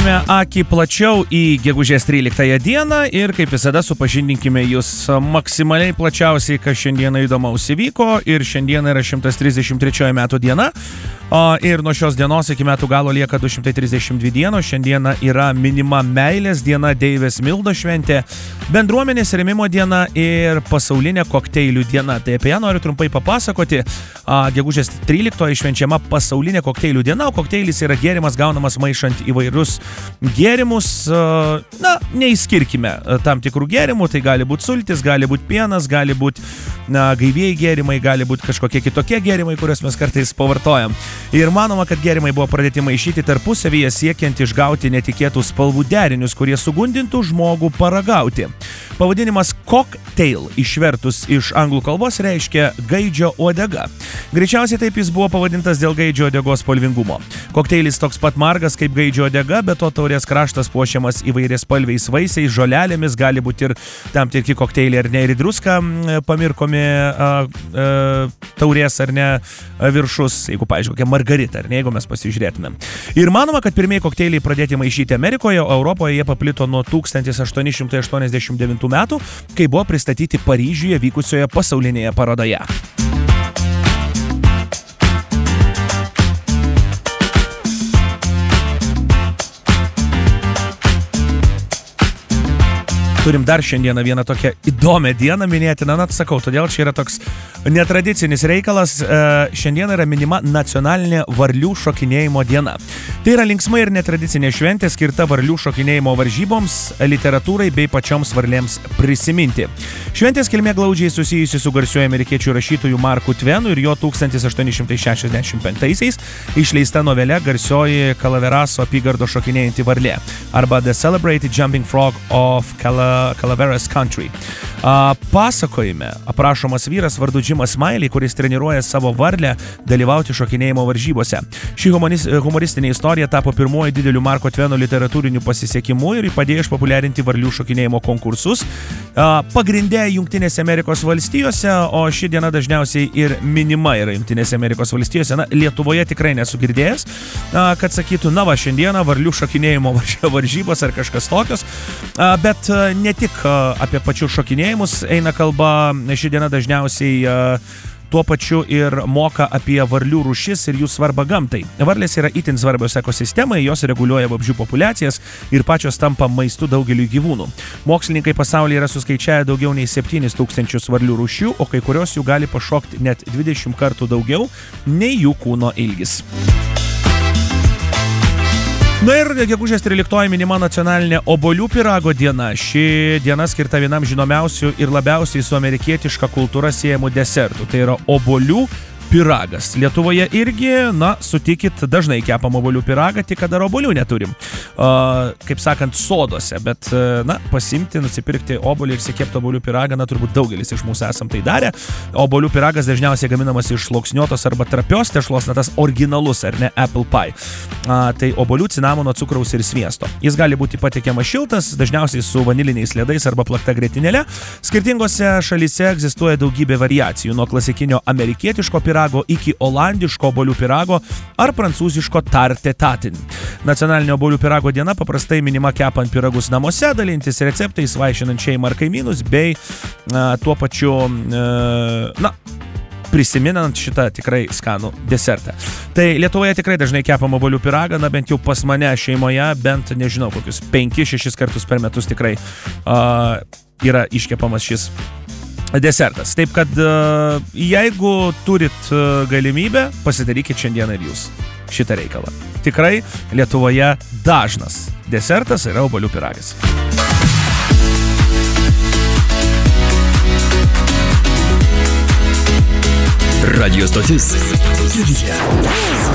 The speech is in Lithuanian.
Pakelkime akį plačiau į gegužės 13 dieną ir kaip visada supažindinkime jūs maksimaliai plačiausiai, kas šiandieną įdomaus įvyko. Ir šiandieną yra 133 metų diena. Ir nuo šios dienos iki metų galo lieka 232 dienos. Šiandieną yra minima meilės diena, Deivės Mildos šventė, bendruomenės rėmimo diena ir pasaulinė kokteilių diena. Tai apie ją noriu trumpai papasakoti. Gegužės 13 švenčiama pasaulinė kokteilių diena, o kokteilis yra gėrimas gaunamas maišant įvairius gėrimus. Neįskirkime tam tikrų gėrimų, tai gali būti sultis, gali būti pienas, gali būti gaivieji gėrimai, gali būti kažkokie kitokie gėrimai, kuriuos mes kartais pavartojam. Ir manoma, kad gėrimai buvo pradėti maišyti tarpusavyje siekiant išgauti netikėtų spalvų derinius, kurie sugundintų žmogų paragauti. Pavadinimas cocktail išvertus iš anglų kalbos reiškia gaidžio uodega. Greičiausiai taip jis buvo pavadintas dėl gaidžio uodegos spalvingumo. Kokteilis toks pat margas kaip gaidžio uodega, bet to taurės kraštas puošiamas įvairiais spalviais vaisiais, žolelėmis, gali būti ir tam tikri kokteiliai ar ne, ir druską pamirkomi taurės ar ne viršus, jeigu, pavyzdžiui, kokia margarita, ar ne, jeigu mes pasižiūrėtumėm. Ir manoma, kad pirmieji kokteiliai pradėti maišyti Amerikoje, o Europoje jie paplito nuo 1889 metų, kai buvo pristatyti Paryžiuje vykusioje pasaulinėje parodoje. Turim dar šiandieną vieną tokią įdomią dieną minėtiną, atsakau, todėl čia yra toks netradicinis reikalas. Šiandien yra minima nacionalinė varlių šokinėjimo diena. Tai yra linksma ir netradicinė šventė skirta varlių šokinėjimo varžyboms, literatūrai bei pačioms varlėms prisiminti. Šventės kilmė glaudžiai susijusi su garsiuoju amerikiečių rašytoju Marku Tvenu ir jo 1865-aisiais išleista novelė garsioji Calaveraso apygardo šokinėjanti varlė arba The Celebrated Jumping Frog of Calaveras Country. Pasakojime aprašomas vyras vardu Jimas Smiley, kuris treniruoja savo varlę dalyvauti šokinėjimo varžybose. Ši humoristinė istorija tapo pirmoji dideliu Marko Tveno literatūriniu pasisekimu ir padėjo išpopuliarinti varlių šokinėjimo konkursus. Pagrindė Jungtinėse Amerikos valstijose, o ši diena dažniausiai ir minima yra Jungtinėse Amerikos valstijose. Lietuvoje tikrai nesu girdėjęs, kad sakytų, šiandieną varlių šokinėjimo varžybos ar kažkas tokios, bet ne tik apie pačius šokinėjimus eina kalba. Ši diena dažniausiai tuo pačiu ir moka apie varlių rūšis ir jų svarbą gamtai. Varlės yra itin svarbios ekosistemai, jos reguliuoja vabzdžių populiacijas ir pačios tampa maistu daugeliui gyvūnų. Mokslininkai pasaulyje yra suskaičiavę daugiau nei 7000 varlių rūšių, o kai kurios jų gali pašokti net 20 kartų daugiau nei jų kūno ilgis. Ir gegužės 13 minima nacionalinė obuolių pyrago diena. Ši diena skirta vienam žinomiausių ir labiausiai su amerikietiška kultūra siejamų desertų. Tai yra obuolių pyragas. Lietuvoje irgi, sutikit, dažnai kepam obuolių pyragą, tik kad dar obuolių neturim. Kaip sakant, soduose, bet, pasimti, nusipirkti obuolį ir sikepti obuolių pyragą, turbūt daugelis iš mūsų esam tai darę. Obuolių pyragas dažniausiai gaminamas iš sluoksniuotos arba trapios tešlos, tas originalus, ar ne, apple pie. Tai obuolių, cinamono, cukraus ir sviesto. Jis gali būti patiekiamas šiltas, dažniausiai su vaniliniais ledais arba plakta grietinėle. Skirtingose šalyse egzistuoja daugybė variacijų, nuo klasikinio amerikietiško pyrago iki olandiško obuolių pyrago ar prancūziško tarte tatin. Nacionalinio obuolių pyrago diena paprastai minima kepant pyragus namuose, dalintis receptais, vaišinant šeimą ar kaimynus, bei tuo pačiu, prisiminant šitą tikrai skanų desertą. Tai Lietuvoje tikrai dažnai kepam obuolių pyragą, bent jau pas mane šeimoje, bent, nežinau, kokius 5-6 kartus per metus tikrai yra iškepamas šis desertas. Taip kad jeigu turit galimybę, pasidarykit šiandieną ir jūs šitą reikalą. Tikrai Lietuvoje dažnas desertas yra obuolių pyragas. Radio stotis. Studija.